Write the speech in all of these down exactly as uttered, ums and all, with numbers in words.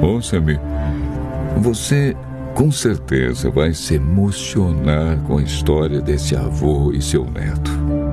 ouça-me. Você com certeza vai se emocionar com a história desse avô e seu neto.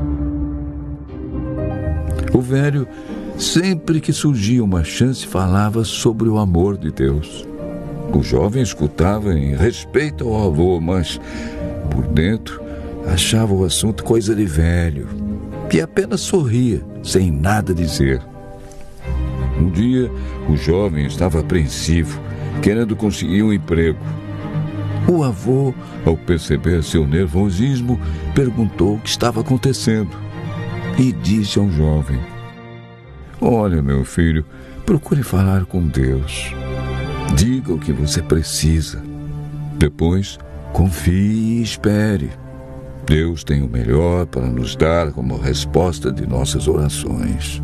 O velho, sempre que surgia uma chance, falava sobre o amor de Deus. O jovem escutava em respeito ao avô, mas por dentro achava o assunto coisa de velho e apenas sorria, sem nada dizer. Um dia, o jovem estava apreensivo, querendo conseguir um emprego. O avô, ao perceber seu nervosismo, perguntou o que estava acontecendo e disse ao jovem: olha, meu filho, procure falar com Deus. Diga o que você precisa. Depois, confie e espere. Deus tem o melhor para nos dar como resposta de nossas orações.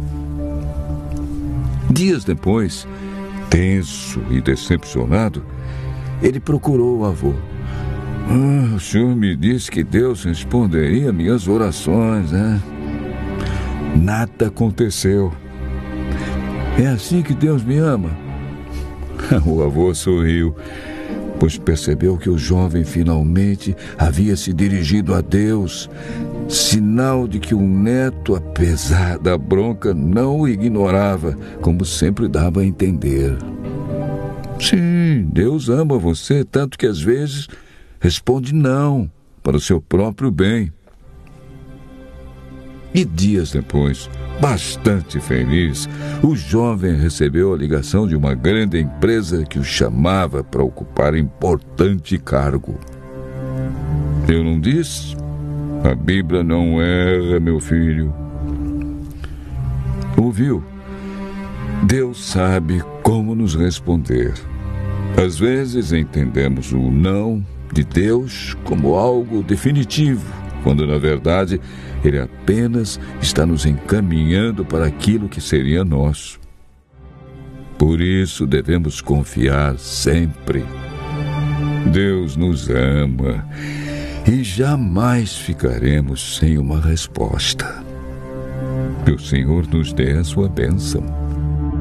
Dias depois, tenso e decepcionado, ele procurou o avô. Ah, o senhor me disse que Deus responderia minhas orações, né? Nada aconteceu. É assim que Deus me ama? O avô sorriu, pois percebeu que o jovem finalmente havia se dirigido a Deus, sinal de que o neto, apesar da bronca, não o ignorava, como sempre dava a entender. Sim, Deus ama você, tanto que às vezes responde não, para o seu próprio bem. E dias depois, bastante feliz, o jovem recebeu a ligação de uma grande empresa que o chamava para ocupar importante cargo. Eu não disse? A Bíblia não erra, meu filho. Ouviu? Deus sabe como nos responder. Às vezes entendemos o não de Deus como algo definitivo, quando na verdade Ele apenas está nos encaminhando para aquilo que seria nosso. Por isso devemos confiar sempre. Deus nos ama e jamais ficaremos sem uma resposta. Que o Senhor nos dê a sua bênção.